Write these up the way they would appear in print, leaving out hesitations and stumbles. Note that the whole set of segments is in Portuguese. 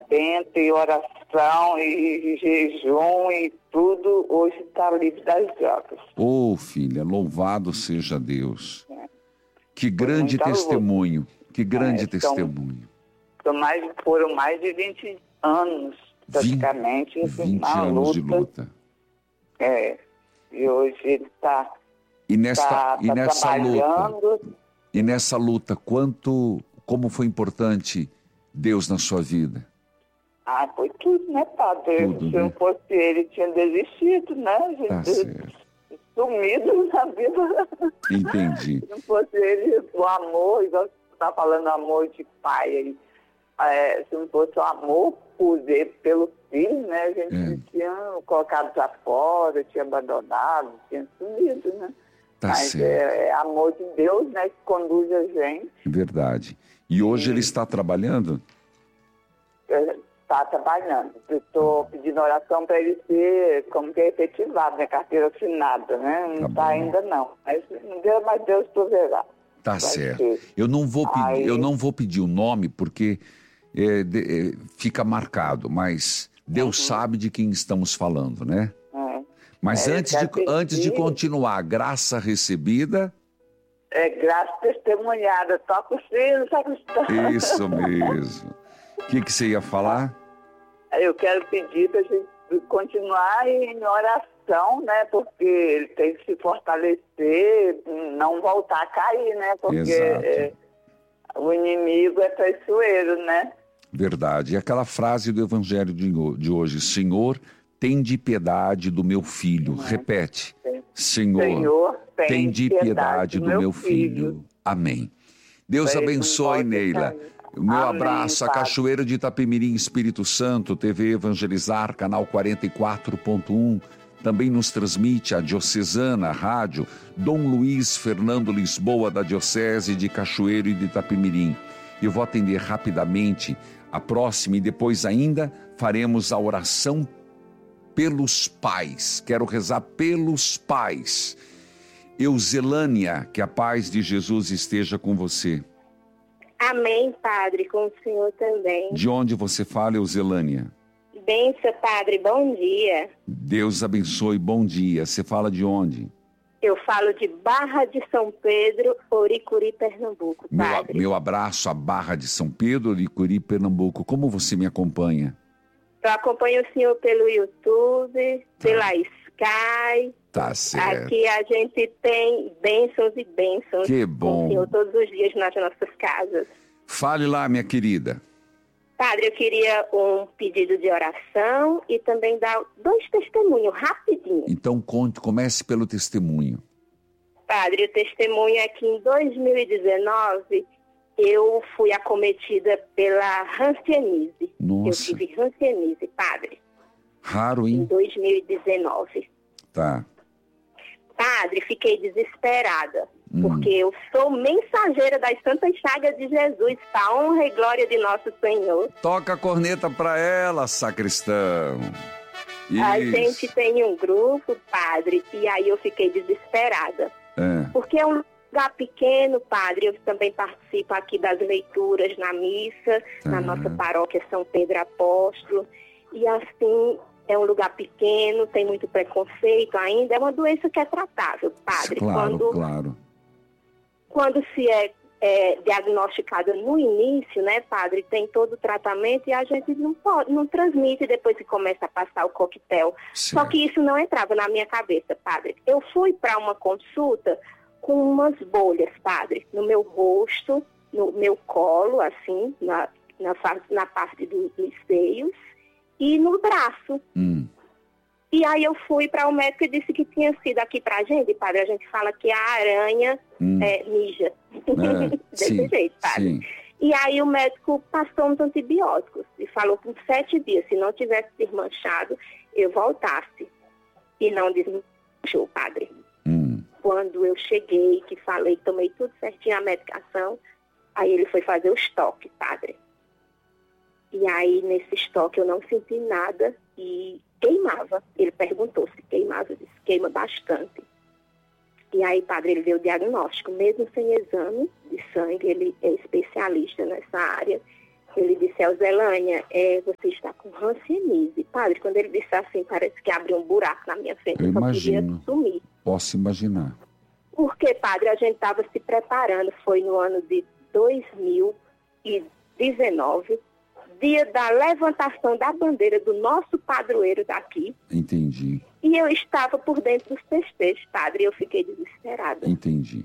tratamento, e oração, e jejum, e tudo, hoje está livre das drogas. Ô, filha, louvado seja Deus. Que grande testemunho, que grande testemunho. Foram mais de 20 anos, praticamente. 20 anos de luta. E hoje ele está trabalhando. E nessa luta, como foi importante Deus na sua vida? Foi tudo, né, padre? Tudo, Se não fosse ele, tinha desistido, né? Sumido na vida. Entendi. Se não fosse ele, o amor, igual você está falando, amor de pai. Se não fosse o amor pelo filho, né? A gente tinha colocado para fora, tinha abandonado, tinha sumido, né? Mas é amor de Deus, né, que conduz a gente. Verdade. E hoje ele está trabalhando? Está trabalhando. Estou pedindo oração para ele ser, como que é, efetivado, né, carteira assinada, né? Não está ainda não. Mas Deus proverá. Tá certo. Eu não vou pedir o nome porque fica marcado, mas Deus sabe de quem estamos falando, né? Mas antes de continuar, graça recebida... graça testemunhada, toca o sino, sacristão. Isso mesmo. O que você ia falar? Eu quero pedir para a gente continuar em oração, né? Porque ele tem que se fortalecer, não voltar a cair, né? Porque o inimigo é traiçoeiro, né? Verdade. E aquela frase do Evangelho de hoje, Senhor, tende piedade do meu filho. Repete. Senhor, tende piedade do meu filho. Amém. Deus abençoe, Neila. O meu abraço, a Cachoeira de Itapemirim, Espírito Santo, TV Evangelizar, canal 44.1. Também nos transmite a Diocesana Rádio Dom Luiz Fernando Lisboa, da Diocese de Cachoeiro e de Itapemirim. Eu vou atender rapidamente a próxima e depois ainda faremos a oração pelos pais. Quero rezar pelos pais. Euzelânia, que a paz de Jesus esteja com você. Amém, padre, com o senhor também. De onde você fala, Euzelânia? Benção, padre, bom dia. Deus abençoe, bom dia. Você fala de onde? Eu falo de Barra de São Pedro, Oricuri, Pernambuco, padre. Meu abraço à Barra de São Pedro, Oricuri, Pernambuco. Como você me acompanha? Eu acompanho o senhor pelo YouTube, pela Sky. Tá certo. Aqui a gente tem bênçãos e bênçãos. Que bom. Com o senhor todos os dias nas nossas casas. Fale lá, minha querida. Padre, eu queria um pedido de oração e também dar 2 testemunhos, rapidinho. Então comece pelo testemunho. Padre, o testemunho é que em 2019 eu fui acometida pela hanseníase. Nossa. Eu tive hanseníase, padre. Raro, hein? Em 2019. Tá. Padre, fiquei desesperada, porque eu sou mensageira das Santas Chagas de Jesus, para a honra e glória de nosso Senhor. Toca a corneta para ela, sacristão. Isso. A gente tem um grupo, padre, e aí eu fiquei desesperada. Porque é um lugar pequeno, padre, eu também participo aqui das leituras na missa, na nossa paróquia São Pedro Apóstolo, e assim... É um lugar pequeno, tem muito preconceito ainda. É uma doença que é tratável, padre. Claro. Quando se é diagnosticada no início, né, padre, tem todo o tratamento e a gente não transmite depois que começa a passar o coquetel. Certo. Só que isso não entrava na minha cabeça, padre. Eu fui para uma consulta com umas bolhas, padre, no meu rosto, no meu colo, assim, na parte dos seios. E no braço. E aí eu fui para o médico e disse que tinha sido aqui pra gente, padre. A gente fala que a aranha mija. Desse jeito, padre. Sim. E aí o médico passou uns antibióticos e falou por 7 dias, se não tivesse desmanchado, eu voltasse. E não desmanchou, padre. Quando eu cheguei, que falei, tomei tudo certinho a medicação, aí ele foi fazer o estoque, padre. E aí, nesse estoque, eu não senti nada e queimava. Ele perguntou se queimava, eu disse, queima bastante. E aí, padre, ele deu o diagnóstico, mesmo sem exame de sangue, ele é especialista nessa área. Ele disse, Elzelânia, você está com hanseníase. Padre, quando ele disse assim, parece que abriu um buraco na minha frente. Eu só imagino. Podia sumir. Posso imaginar. Porque, padre, a gente estava se preparando, foi no ano de 2019, dia da levantação da bandeira do nosso padroeiro daqui. Entendi. E eu estava por dentro dos festejos, padre, e eu fiquei desesperada. Entendi.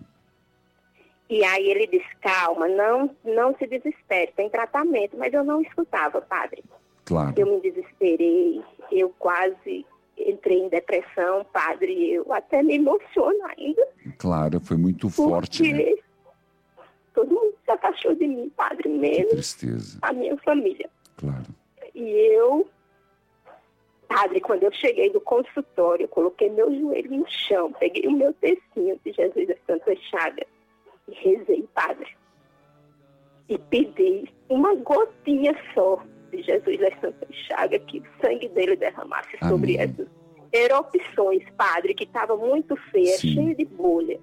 E aí ele disse, calma, não se desespere, tem tratamento. Mas eu não escutava, padre. Claro. Eu me desesperei, eu quase entrei em depressão, padre, eu até me emociono ainda. Claro, foi muito forte, né? Todo mundo se afastou de mim, padre, menos que tristeza. A minha família. Claro. E eu, padre, quando eu cheguei do consultório, eu coloquei meu joelho no chão, peguei o meu tecinho de Jesus da Santa Chaga e rezei, padre. E pedi uma gotinha só de Jesus da Santa Chaga, que o sangue dele derramasse sobre essas erupções, padre, que estava muito feia, cheia de bolha.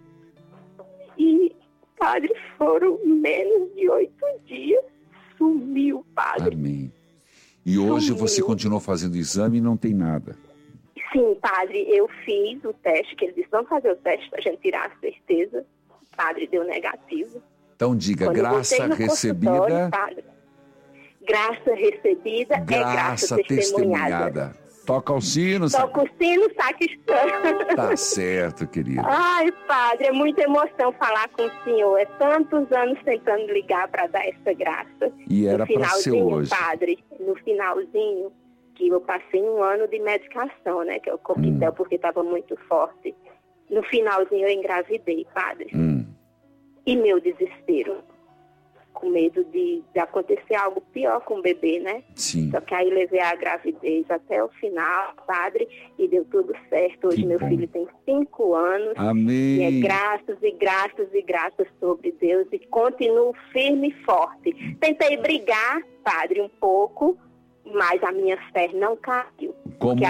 E, padre, foram menos de 8 dias, sumiu, padre. Amém. E hoje você continuou fazendo exame e não tem nada? Sim, padre, eu fiz o teste, que ele disse, vamos fazer o teste para a gente tirar a certeza. Padre, deu negativo. Então diga, graça recebida... Padre, graça recebida é graça testemunhada. Toca o sino. Toca o sino, sacristão. Tá certo, querida. Ai, padre, é muita emoção falar com o senhor. É tantos anos tentando ligar para dar essa graça. E era para ser hoje. Padre, no finalzinho, que eu passei 1 ano de medicação, né? Que é o coquetel, porque estava muito forte. No finalzinho eu engravidei, padre. E meu desespero, com medo de acontecer algo pior com o bebê, né? Sim. Só que aí levei a gravidez até o final, padre, e deu tudo certo. Hoje meu filho tem 5 anos. Amém. E é graças e graças e graças sobre Deus, e continuo firme e forte. Tentei brigar, padre, um pouco, mas a minha fé não caiu. Como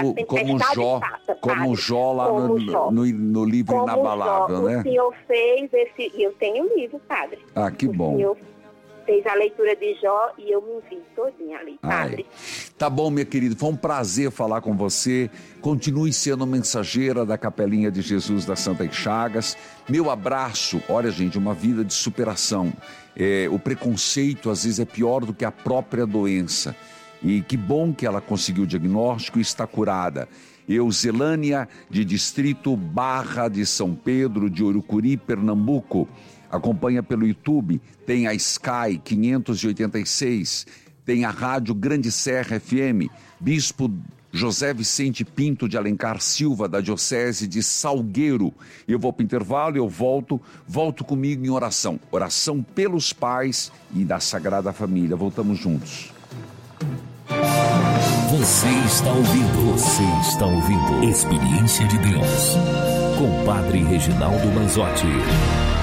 Jó lá no livro como Inabalável, né? O senhor fez esse... E eu tenho o livro, padre. Ah, que bom. O senhor fez a leitura de Jó e eu me vi todinha ali, padre. Tá bom, minha querida, foi um prazer falar com você. Continue sendo mensageira da Capelinha de Jesus das Santas Chagas. Meu abraço. Olha, gente, uma vida de superação. O preconceito às vezes é pior do que a própria doença. E que bom que ela conseguiu o diagnóstico e está curada. Elzelânia, de Distrito Barra de São Pedro, de Urucuri, Pernambuco. Acompanha pelo YouTube, tem a Sky 586, tem a Rádio Grande Serra FM, Bispo José Vicente Pinto de Alencar Silva, da Diocese de Salgueiro. Eu vou para o intervalo e eu volto comigo em oração. Oração pelos pais e da Sagrada Família. Voltamos juntos. Você está ouvindo Experiência de Deus com Padre Reginaldo Manzotti.